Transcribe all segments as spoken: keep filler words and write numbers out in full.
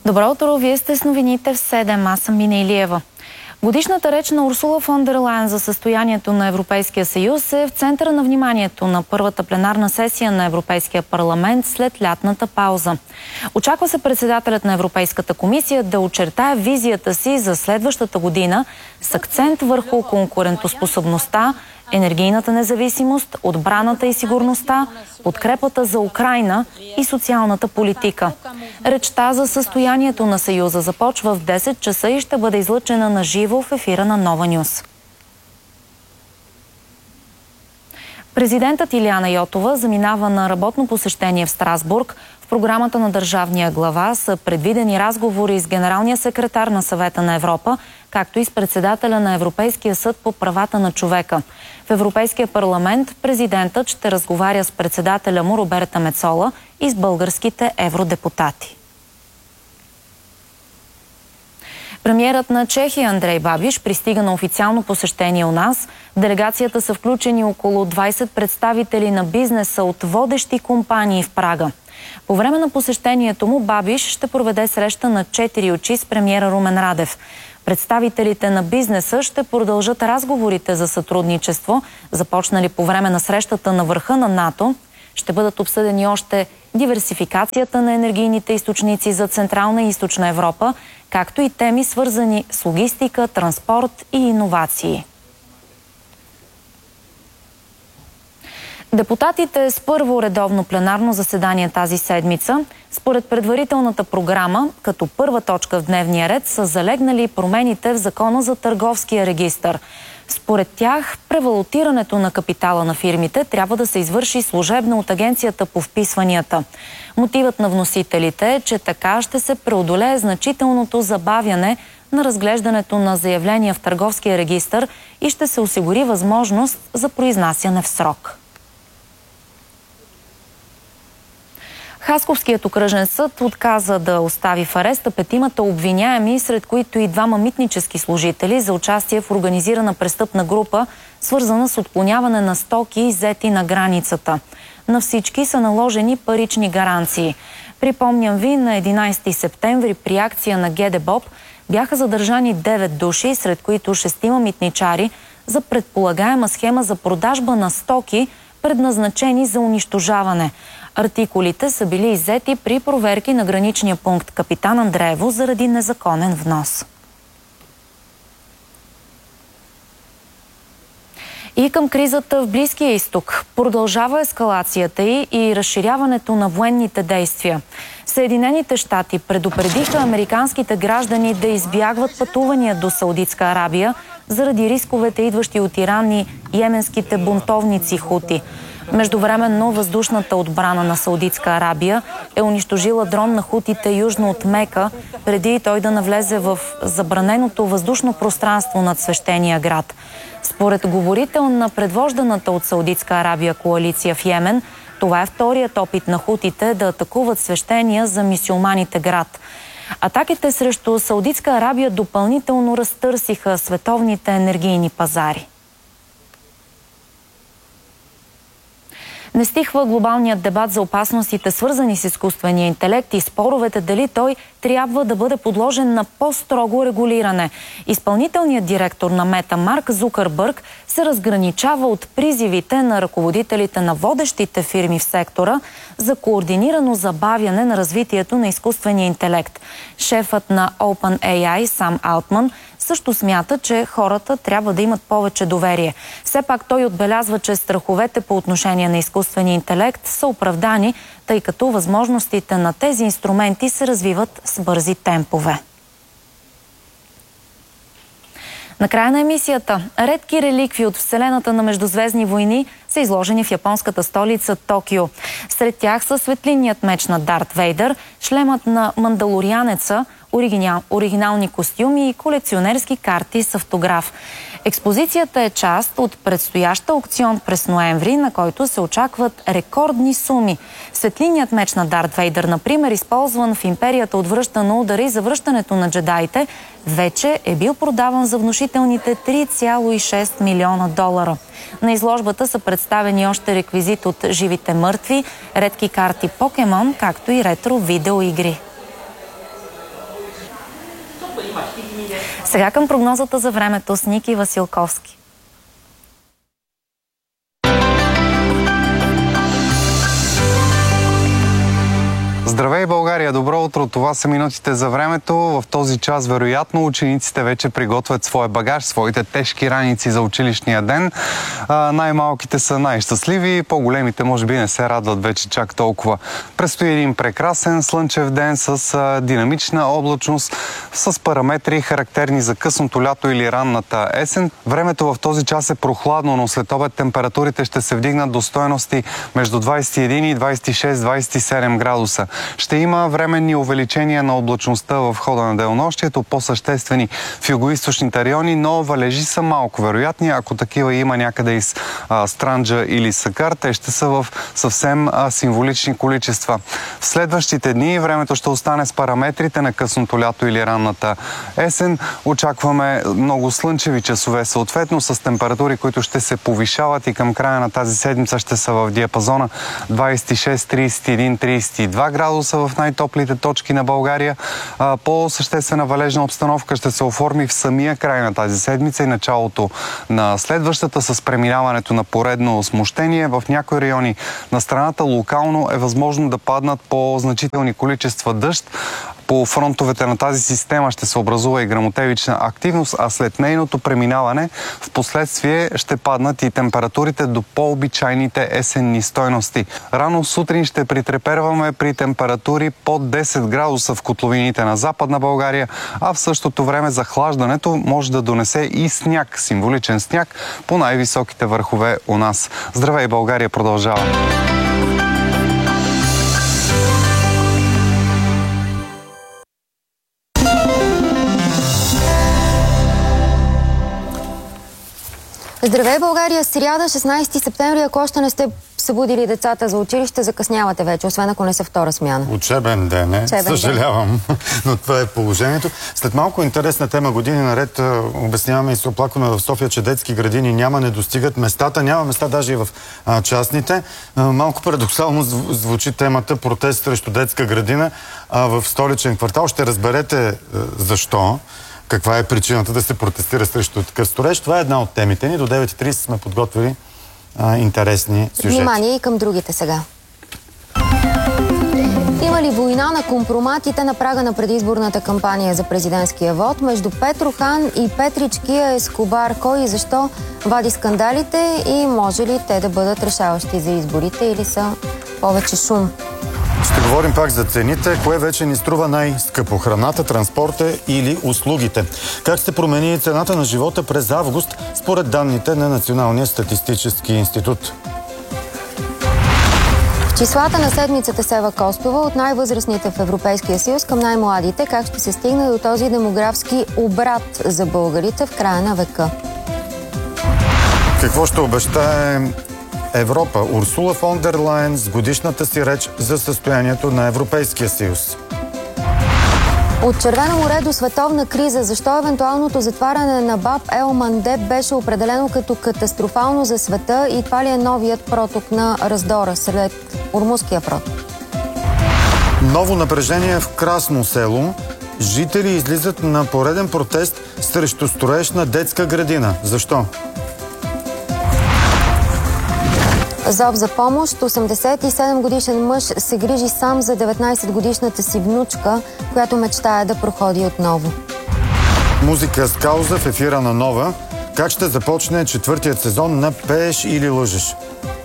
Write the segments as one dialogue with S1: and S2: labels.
S1: Добро утро, вие сте с новините в седем. Аз съм Мина Илиева. Годишната реч на Урсула фон дер Лайен за състоянието на Европейския съюз е в центъра на вниманието на първата пленарна сесия на Европейския парламент след лятната пауза. Очаква се председателят на Европейската комисия да очертае визията си за следващата година с акцент върху конкурентоспособността, енергийната независимост, отбраната и сигурността, подкрепата за Украйна и социалната политика. Речта за състоянието на Съюза започва в десет часа и ще бъде излъчена на живо в ефира на Нова Нюс. Президентът Илияна Йотова заминава на работно посещение в Страсбург. В програмата на държавния глава са предвидени разговори с генералния секретар на Съвета на Европа, както и с председателя на Европейския съд по правата на човека. В Европейския парламент президентът ще разговаря с председателя му Роберта Мецола и с българските евродепутати. Премиерът на Чехия Андрей Бабиш пристига на официално посещение у нас. В делегацията са включени около двайсет представители на бизнеса от водещи компании в Прага. По време на посещението му Бабиш ще проведе среща на четири очи с премиера Румен Радев. Представителите на бизнеса ще продължат разговорите за сътрудничество, започнали по време на срещата на върха на НАТО. Ще бъдат обсъдени още диверсификацията на енергийните източници за Централна и Източна Европа, както и теми свързани с логистика, транспорт и иновации. Депутатите с първо редовно пленарно заседание тази седмица, според предварителната програма, като първа точка в дневния ред са залегнали промените в Закона за търговския регистър. Според тях, превалутирането на капитала на фирмите трябва да се извърши служебно от Агенцията по вписванията. Мотивът на вносителите е, че така ще се преодолее значителното забавяне на разглеждането на заявления в търговския регистър и ще се осигури възможност за произнасяне в срок. Хасковският окръжен съд отказа да остави в ареста петимата обвиняеми, сред които и двама митнически служители за участие в организирана престъпна група, свързана с отклоняване на стоки, иззети на границата. На всички са наложени парични гаранции. Припомням ви, на единайсети септември при акция на ГДБОП бяха задържани девет души, сред които шестима митничари, за предполагаема схема за продажба на стоки, предназначени за унищожаване. Артикулите са били иззети при проверки на граничния пункт Капитан Андреево заради незаконен внос. И към кризата в Близкия изток. Продължава ескалацията й и разширяването на военните действия. Съединените щати предупредиха американските граждани да избягват пътувания до Саудитска Арабия заради рисковете, идващи от Иран и йеменските бунтовници хути. Междувременно въздушната отбрана на Саудитска Арабия е унищожила дрон на хутите южно от Мека, преди той да навлезе в забраненото въздушно пространство над свещения град. Според говорител на предвожданата от Саудитска Арабия коалиция в Йемен, това е вторият опит на хутите да атакуват свещения за мюсюлманите град. Атаките срещу Саудитска Арабия допълнително разтърсиха световните енергийни пазари. Не стихва глобалният дебат за опасностите, свързани с изкуствения интелект и споровете дали той трябва да бъде подложен на по-строго регулиране. Изпълнителният директор на Мета Марк Зукърбърг се разграничава от призивите на ръководителите на водещите фирми в сектора за координирано забавяне на развитието на изкуствения интелект. Шефът на OpenAI Сам Алтман също смята, че хората трябва да имат повече доверие. Все пак той отбелязва, че страховете по отношение на изкуствения интелект са оправдани, тъй като възможностите на тези инструменти се развиват с бързи темпове. Накрая на емисията, редки реликви от вселената на междузвездни войни са изложени в японската столица Токио. Сред тях са светлинният меч на Дарт Вейдър, шлемът на Мандалорианеца, оригинал, оригинални костюми и колекционерски карти с автограф. Експозицията е част от предстоящ аукцион през ноември, на който се очакват рекордни суми. Светлинният меч на Дарт Вейдър, например, използван в империята от връща на удара и завръщането на джедаите, вече е бил продаван за внушителните три цяло и шест милиона долара. На изложбата са представени още реквизит от живите мъртви, редки карти Покемон, както и ретро видеоигри. Сега към прогнозата за времето с Ники Василковски.
S2: Здравей, България! Добро утро! Това са минутите за времето. В този час, вероятно, учениците вече приготвят своя багаж, своите тежки раници за училищния ден. А, най-малките са най-щастливи, по-големите може би не се радват вече чак толкова. Предстои един прекрасен слънчев ден с а, динамична облачност, с параметри характерни за късното лято или ранната есен. Времето в този час е прохладно, но след обед температурите ще се вдигнат до стойности между двадесет и един и двадесет и шест - двадесет и седем градуса. Ще има временни увеличения на облачността в хода на денонощието, по-съществени в югоизточните райони, но валежи са малко вероятни. Ако такива има някъде из а, Странджа или Сакар, те ще са в съвсем а, символични количества. В следващите дни времето ще остане с параметрите на късното лято или ранната есен. Очакваме много слънчеви часове, съответно с температури, които ще се повишават и към края на тази седмица ще са в диапазона двадесет и шест - тридесет и един - тридесет и два градуса в най-топлите точки на България. По-съществена валежна обстановка ще се оформи в самия край на тази седмица и началото на следващата с преминаването на поредно смущение. В някои райони на страната локално е възможно да паднат по-значителни количества дъжд. По фронтовете на тази система ще се образува и гръмотевична активност, а след нейното преминаване в последствие ще паднат и температурите до по-обичайните есенни стойности. Рано сутрин ще притреперваме при температури под десет градуса в котловините на Западна България, а в същото време захлаждането може да донесе и сняг, символичен сняг по най-високите върхове у нас. Здравей, България продължава!
S3: Здравей, България! Сряда, шестнадесети септември, ако още не сте събудили децата за училище, закъснявате вече, освен ако не са втора смяна.
S4: Учебен ден е,
S3: Учебен
S4: съжалявам, ден. Но това е положението. След малко интересна тема, години наред обясняваме и се оплакваме в София, че детски градини няма, не достигат местата, няма места даже и в а, частните. А, малко парадоксално звучи темата протест срещу детска градина а, в столичен квартал. Ще разберете а, защо. Каква е причината да се протестира срещу такъв строеж. Това е една от темите ни. До девет и тридесет сме подготвили а, интересни сюжети.
S3: Внимание и към другите сега. Има ли война на компроматите на прага на предизборната кампания за президентския вод между Петро Хан и Петричкия Ескобар? Кой и защо вади скандалите и може ли те да бъдат решаващи за изборите или са повече шум?
S4: Ще говорим пак за цените. Кое вече ни струва най-скъпо? Храната, транспорта или услугите? Как се промени цената на живота през август според данните на Националния статистически институт?
S3: В числата на седмицата Сева Костова от най-възрастните в Европейския съюз към най-младите. Как ще се стигне до този демографски обрат за българите в края на века?
S4: Какво ще обещае Европа? Урсула фон дер Лайен с годишната си реч за състоянието на Европейския съюз.
S3: От Червено море до световна криза. Защо евентуалното затваряне на Баб ел Мандеб беше определено като катастрофално за света и това ли е новият проток на раздора след Ормузския проток?
S4: Ново напрежение в Красно село. Жители излизат на пореден протест срещу строеж на детска градина. Защо?
S3: Зов за помощ. осемдесет и седем годишен мъж се грижи сам за деветнадесет годишната си внучка, която мечтае да проходи отново.
S4: Музика с кауза в ефира на Нова. Как ще започне четвъртият сезон на Пееш или лъжеш?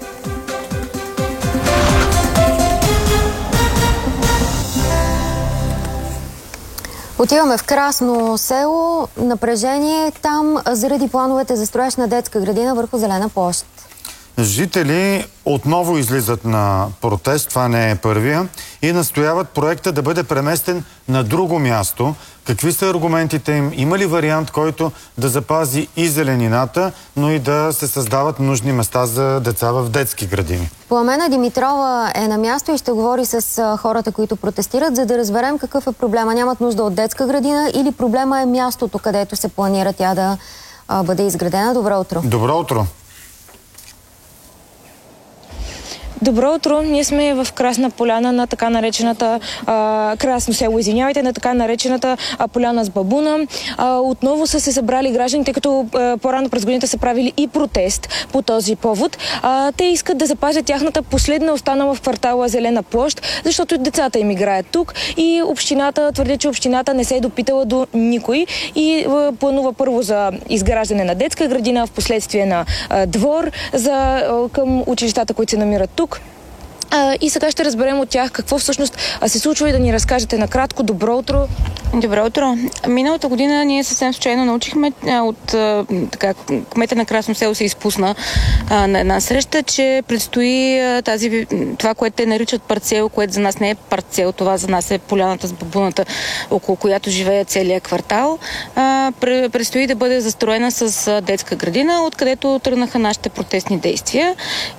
S3: Отиваме в Красно село. Напрежение там заради плановете за строеж на детска градина върху зелена площ.
S4: Жители отново излизат на протест, това не е първия, и настояват проекта да бъде преместен на друго място. Какви са аргументите им? Има ли вариант, който да запази и зеленината, но и да се създават нужни места за деца в детски градини?
S3: Пламена Димитрова е на място и ще говори с хората, които протестират, за да разберем какъв е проблема. Нямат нужда от детска градина или проблема е мястото, където се планира тя да а, бъде изградена. Добро утро.
S4: Добро утро.
S5: Добро утро! Ние сме в Красна поляна на така наречената а, Красно село, извинявайте, на така наречената а, поляна с бабуна. А, отново са се събрали граждани, тъй като а, по-рано през годината са правили и протест по този повод. А, те искат да запазят тяхната последна останала в квартала Зелена площ, защото децата им играят тук и общината твърди, че общината не се е допитала до никой и а, планува първо за изграждане на детска градина, в последствие на а, двор за, а, към училищата, които се намират тук. А, и сега ще разберем от тях какво всъщност се случва и да ни разкажете накратко. Добро утро!
S6: Добро утро! Миналата година ние съвсем случайно научихме а, от а, така, кмета на Красно село се изпусна а, на една среща, че предстои а, тази, това, което те наричат парцел, което за нас не е парцел, това за нас е поляната с бабуната, около която живее целият квартал. А, предстои да бъде застроена с а, детска градина, откъдето тръгнаха нашите протестни действия.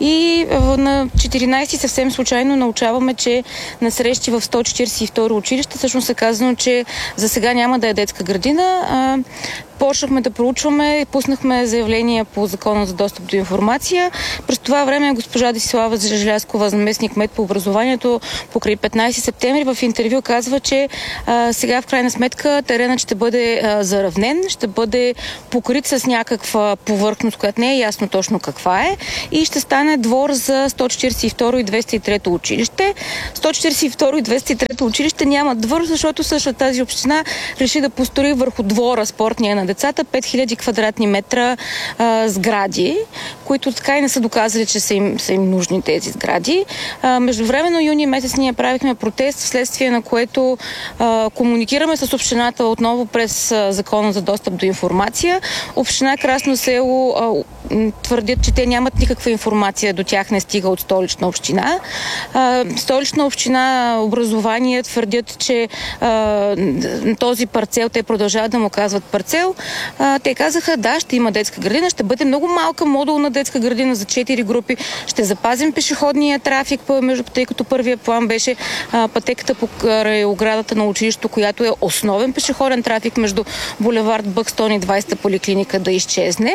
S6: И а, на четиринайсети съвсем случайно научаваме, че на срещи в сто четирийсет и второ училище всъщност е казано, че за сега няма да е детска градина. А, почнахме да проучваме, пуснахме заявления по Закона за достъп до информация. През това време госпожа Десислава Желязкова, заместник кмет по образованието, покрай петнайсети септември в интервю казва, че а, сега в крайна сметка теренът ще бъде а, заравнен, ще бъде покрит с някаква повърхност, която не е ясно точно каква е, и ще стане двор за сто четирийсет и второ и двеста и трето училище. сто четирийсет и второ и двеста и трето училище няма двор, защото същата тази община реши да построи върху двора спортния на децата пет хиляди квадратни метра а, сгради, които така и не са доказали, че са им, са им нужни тези сгради. А, междувременно юни месец ние правихме протест, вследствие на което а, комуникираме с общината отново през а, Закона за достъп до информация. Община Красно село а, твърдят, че те нямат никаква информация, до тях не стига от Столична община. А, Столична община образование твърдят, че а, този парцел, те продължават да му казват парцел. А, те казаха, да, ще има детска градина, ще бъде много малка модулна детска градина за четири групи, ще запазим пешеходния трафик, между, тъй като първия план беше а, пътеката по оградата на училището, която е основен пешеходен трафик между булевард Бъкстон и двайсета поликлиника да изчезне.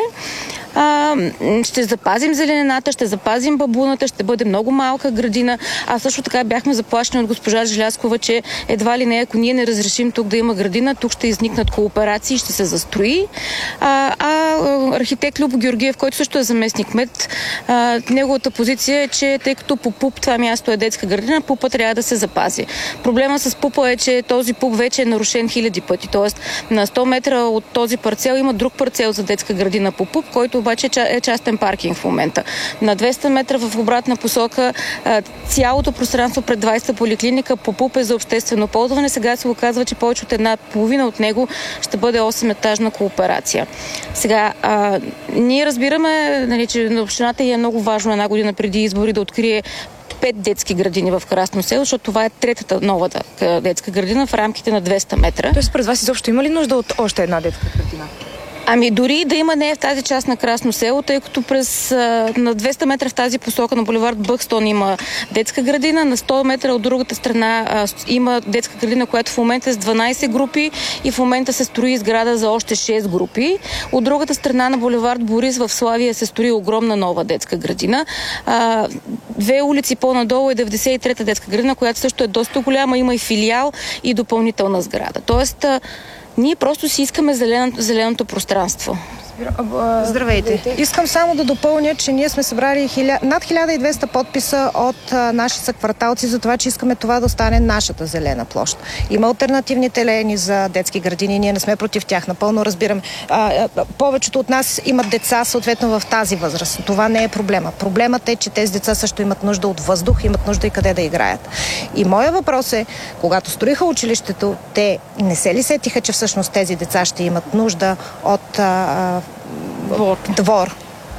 S6: А, ще запазим зеленената, ще запазим бабуната, ще бъде много малка градина. А също така бяхме заплашени от госпожа Желязкова, че едва ли не, ако ние не разрешим тук да има градина, тук ще изникнат кооперации, ще се застрои. А, а архитект Любо Георгиев, който също е заместник кмет, а, неговата позиция е, че тъй като по ПУП това място е детска градина, ПУПа трябва да се запази. Проблема с ПУПа е, че този ПУП вече е нарушен хиляди пъти. Тоест на сто метра от този парцел има друг парцел за детска градина по ПУП, който обаче е частен паркинг в момента. На двеста метра в обратна посока цялото пространство пред двайсета поликлиника по ПУП е за обществено ползване. Сега се оказва, че повече от една половина от него ще бъде осем-етажна кооперация. Сега, а, ние разбираме, нали, че на общината е много важно една година преди избори да открие пет детски градини в Красно село, защото това е третата новата детска градина в рамките на двеста метра.
S5: Тоест, през вас изобщо има ли нужда от още една детска градина?
S6: Ами дори да има не в тази част на Красно село, тъй като през на двеста метра в тази посока на булевард Бъкстон има детска градина, на сто метра от другата страна а, има детска градина, която в момента е с дванайсет групи и в момента се строи сграда за още шест групи. От другата страна на булевард Борис в Славия се строи огромна нова детска градина. А, две улици по-надолу е деветдесет и трета детска градина, която също е доста голяма, има и филиал и допълнителна сграда. Тоест, а, ние просто си искаме зеленото, зеленото пространство.
S7: Здравейте. Искам само да допълня, че ние сме събрали хиля... над хиляда и двеста подписа от а, наши съкварталци за това, че искаме това да стане нашата зелена площ. Има алтернативни терени за детски градини, ние не сме против тях, напълно разбираме. А, а, повечето от нас имат деца съответно в тази възраст. Това не е проблема. Проблемът е, че тези деца също имат нужда от въздух, имат нужда и къде да играят. И моя въпрос е, когато строиха училището, те не се ли сетиха, че всъщност тези деца ще имат нужда от а, Двор. двор.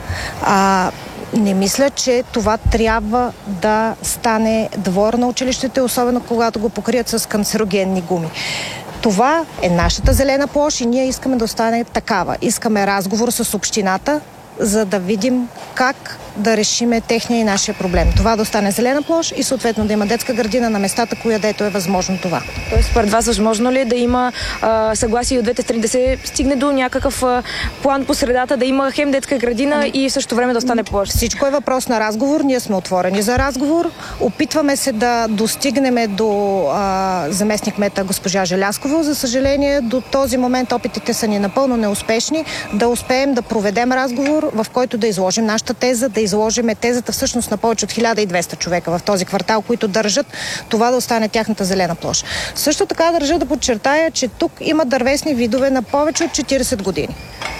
S7: А, не мисля, че това трябва да стане двор на училището, особено когато го покрият с канцерогенни гуми. Това е нашата зелена площ и ние искаме да остане такава. Искаме разговор с общината, за да видим как да решиме техния и нашия проблем. Това да остане зелена площ и съответно да има детска градина на местата, където е възможно това.
S5: Тоест, според вас възможно ли е да има а, съгласие от двете страни, да се стигне до някакъв а, план по средата, да има хем детска градина и в същото време да остане площ?
S7: Всичко е въпрос на разговор. Ние сме отворени за разговор. Опитваме се да достигнем до а, заместник-кмета госпожа Желязкова. За съжаление, до този момент опитите са ни напълно неуспешни. Да успеем да проведем разговор, в който да изложим нашата теза, да изложим тезата всъщност на повече от хиляда и двеста човека в този квартал, които държат това да остане тяхната зелена площ. Също така държа да подчертая, че тук има дървесни видове на повече от четирийсет години.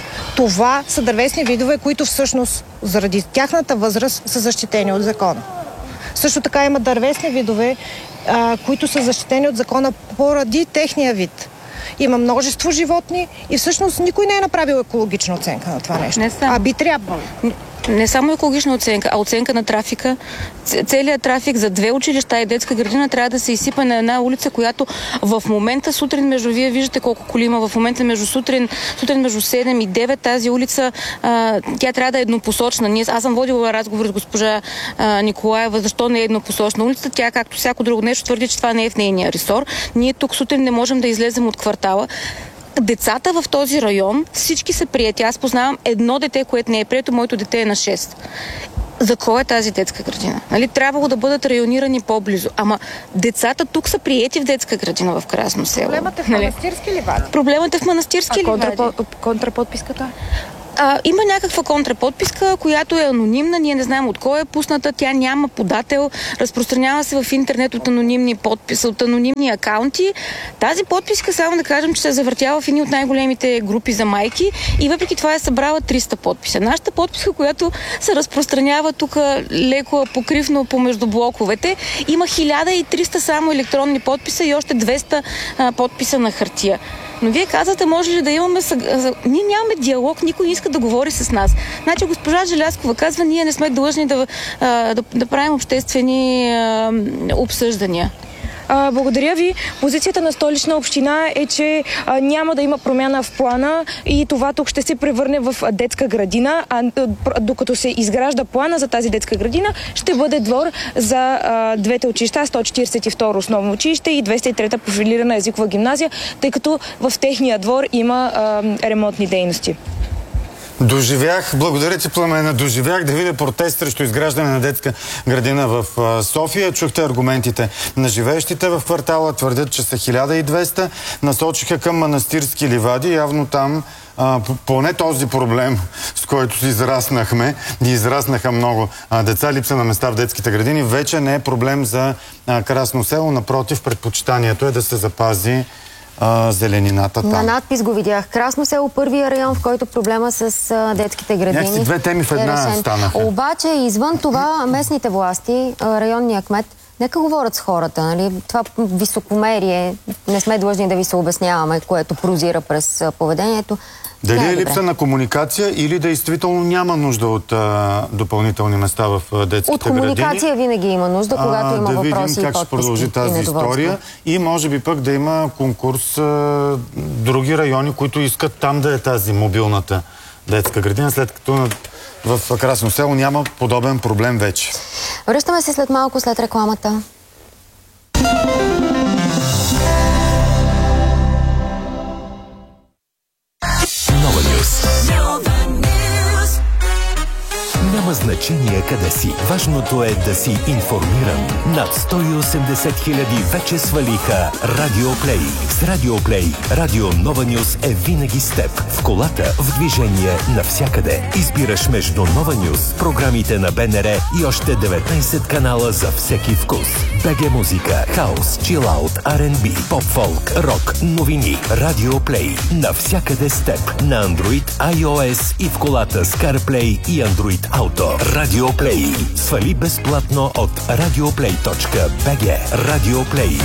S7: Това са дървесни видове, които всъщност заради тяхната възраст са защитени от закона. Също така има дървесни видове, а, които са защитени от закона поради техния вид. Има множество животни и всъщност никой не е направил екологична оценка на това нещо. А би трябвало.
S6: Не само екологична оценка, а оценка на трафика. Целият трафик за две училища и детска градина трябва да се изсипа на една улица, която в момента сутрин между, вие виждате колко коли има, в момента между сутрин, сутрин между седем и девет тази улица, а, тя трябва да е еднопосочна. Ние, аз съм водила разговор с госпожа а, Николаева, защо не е еднопосочна улица. Тя, както всяко друго нещо, твърди, че това не е в нейния ресор. Ние тук сутрин не можем да излезем от квартала. Децата в този район, всички са приети. Аз познавам едно дете, което не е прието, моето дете е на шест. За кой е тази детска градина? Нали? Трябвало да бъдат районирани по-близо. Ама децата тук са приети в детска градина в Красно село.
S7: Проблемът е в Манастирски ливади.
S6: Проблемът е в Манастирски ливади.
S5: А контрапо... контраподписката?
S6: А, има някаква контраподписка, която е анонимна, ние не знаем от кой е пусната, тя няма подател, разпространява се в интернет от анонимни подписи, от анонимни акаунти. Тази подписка, само да кажем, че се е завъртяла в едни от най-големите групи за майки и въпреки това е събрала триста подписа. Нашата подписка, която се разпространява тук леко покривно помежду блоковете, има хиляда и триста само електронни подписа и още двеста а, подписа на хартия. Но вие казвате, може ли да имаме... Съг... Ние нямаме диалог, никой не иска да говори с нас. Значи госпожа Желязкова казва, ние не сме длъжни да, да, да правим обществени а, обсъждания.
S5: А, благодаря ви. Позицията на Столична община е, че а, няма да има промяна в плана и това тук ще се превърне в детска градина, а докато се изгражда плана за тази детска градина, ще бъде двор за а, двете училища, сто четиридесет и второ основно училище и двеста и трета профилирана езикова гимназия, тъй като в техния двор има а, ремонтни дейности.
S4: Доживях, благодаря ти, Пламена, доживях да видя протест срещу изграждане на детска градина в София. Чухте аргументите на живеещите в квартала, твърдят, че са хиляда и двеста, насочиха към Манастирски ливади, явно там а, поне този проблем, с който си израснахме, и израснаха много а, деца, липса на места в детските градини, вече не е проблем за а, Красно село, напротив, предпочитанието е да се запази А, зеленината там.
S3: На надпис го видях. Красно село, първия район, в който проблема с а, детските градини.
S4: Някакси две теми в една
S3: е
S4: станаха.
S3: Обаче, извън това, местните власти, а, районния кмет, нека говорят с хората. Нали? Това високомерие, не сме длъжни да ви се обясняваме, което прозира през а, поведението.
S4: Дали е,
S3: е
S4: липса на комуникация или действително няма нужда от а, допълнителни места в а, детските
S3: от комуникация
S4: градини?
S3: Винаги има нужда, когато
S4: а,
S3: има
S4: да
S3: въпроси и
S4: как ще продължи тази история и може би пък да има конкурс а, други райони, които искат там да е тази мобилната детска градина, след като в Красно село няма подобен проблем вече.
S3: Връщаме се след малко, след рекламата.
S8: Няма значение къде си. Важното е да си информиран. Над сто и осемдесет хиляди вече свалиха Радио Плей. С Радио Плей, Радио Нова Нюз е винаги с теб. В колата, в движение, навсякъде. Избираш между Нова Нюз, програмите на БНР и още деветнайсет канала за всеки вкус. БГ музика, хаус, чилаут, Ар енд Би, поп-фолк, рок, новини. Радио Плей. Навсякъде с теб. На Android, iOS и в колата с CarPlay и Android Auto. Радио Плей. Свали безплатно от радиоплей точка би джи. Радио Плей.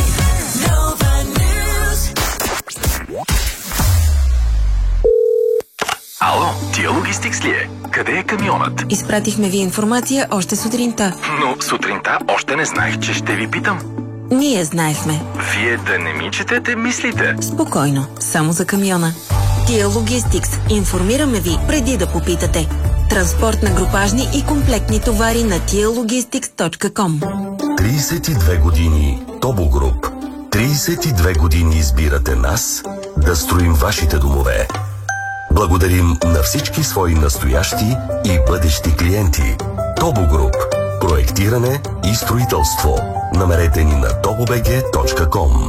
S9: Ало, тия Логистикс ли е? Къде е камионът?
S10: Изпратихме ви информация още сутринта.
S9: Но сутринта още не знаех, че ще ви питам.
S10: Ние знаехме.
S9: Вие да не ми четете мислите.
S10: Спокойно, само за камиона. Тия Логистикс. Информираме ви преди да попитате. Транспорт на групажни и комплектни товари на ти ел логистикс точка ком.
S11: тридесет и две години Тобо Груп. тридесет и две години избирате нас да строим вашите домове. Благодарим на всички свои настоящи и бъдещи клиенти. Тобо Груп. Проектиране и строителство. Намерете ни на тобо би джи точка ком.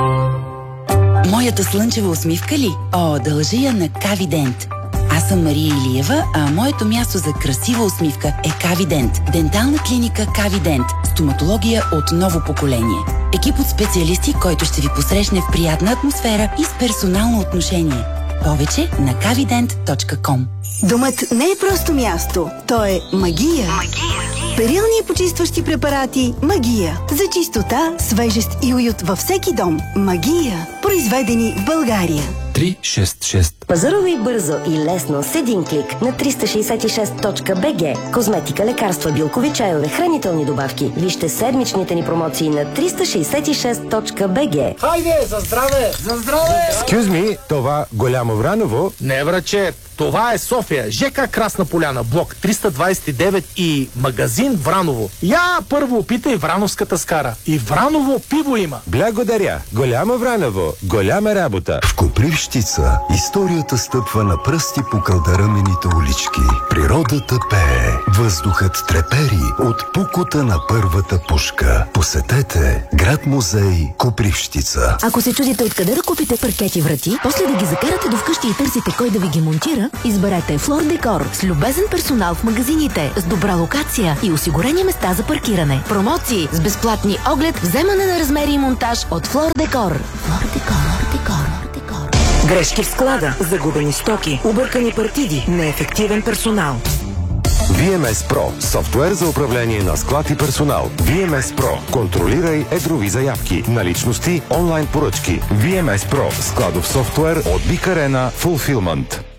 S12: Моята слънчева усмивка ли? О, дължи я на Кавидент. Аз съм Мария Илиева, а моето място за красива усмивка е Кавидент. Дентална клиника Кавидент. Стоматология от ново поколение. Екип от специалисти, който ще ви посрещне в приятна атмосфера и с персонално отношение. Повече на кавидент точка ком.
S13: Домът не е просто място, то е магия. Магия. Перилни и почистващи препарати Магия. За чистота, свежест и уют във всеки дом. Магия. Произведени в България.
S14: три шест шест.
S15: Пазарувай бързо и лесно с един клик на триста шейсет и шест точка би джи. Козметика, лекарства, билкови чайове, хранителни добавки. Вижте седмичните ни промоции на триста шейсет и шест точка би джи.
S16: Хайде, за здраве! За здраве!
S17: Excuse me, това Голямо Враново?
S16: Не, враче, това е София, ЖК Красна поляна, блок триста двадесет и девет и магазин Враново. Я първо опитай Врановската скара. И Враново пиво има.
S17: Благодаря. Голямо Враново, голяма работа.
S11: В Копривщица историята стъпва на пръсти по кълдарамените улички. Природата пее, въздухът трепери от пукота на първата пушка. Посетете град-музей Копривщица.
S15: Ако се чудите откъде да купите паркети врати, после да ги закарате до вкъщи и търсите кой да ви ги монтира, изберете Флор Декор с любезен персонал в магазините, с добра локация и осигурени места за паркиране. Промоции с безплатни оглед, вземане на размери и монтаж от Флор Декор. Флор Декор, Декор, Декор.
S10: Грешки в склада, загубени стоки, объркани партиди, неефективен персонал.
S17: ви ем ес Pro. Софтуер за управление на склад и персонал. ви ем ес Pro. Контролирай едрови заявки, наличности, онлайн поръчки. ви ем ес Pro. Складов софтуер от Big Arena Fulfillment.